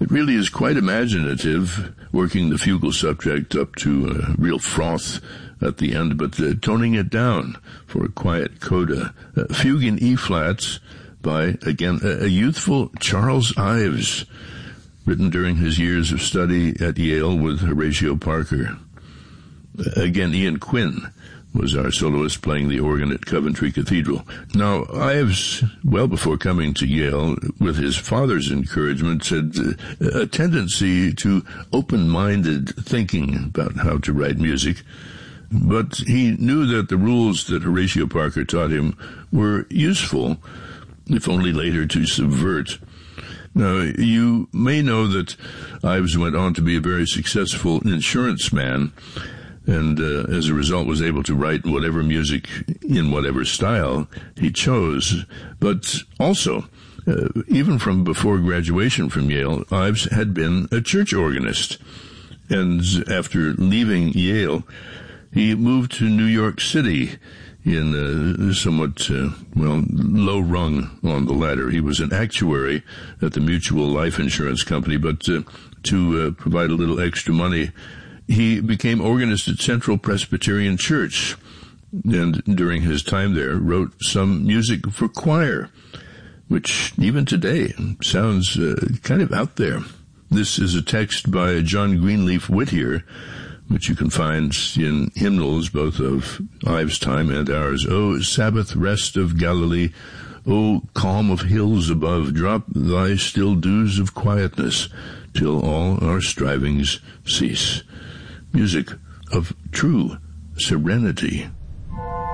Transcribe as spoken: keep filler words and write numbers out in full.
It really is quite imaginative, working the fugal subject up to a real froth at the end, but uh, toning it down for a quiet coda. Uh, Fugue in E-flats by, again, a, a youthful Charles Ives, written during his years of study at Yale with Horatio Parker. Uh, again, Ian Quinn was our soloist playing the organ at Coventry Cathedral. Now, Ives, well before coming to Yale, with his father's encouragement, said uh, a tendency to open-minded thinking about how to write music. But he knew that the rules that Horatio Parker taught him were useful, if only later to subvert. Now, you may know that Ives went on to be a very successful insurance man, and uh, as a result was able to write whatever music in whatever style he chose. But also, uh, even from before graduation from Yale, Ives had been a church organist. And after leaving Yale, he moved to New York City in a somewhat, uh, well, low rung on the ladder. He was an actuary at the Mutual Life Insurance Company, but uh, to uh, provide a little extra money, he became organist at Central Presbyterian Church, and during his time there wrote some music for choir, which even today sounds uh, kind of out there. This is a text by John Greenleaf Whittier, which you can find in hymnals both of Ives' time and ours. O Sabbath rest of Galilee, O calm of hills above, drop thy still dews of quietness till all our strivings cease. Music of true serenity.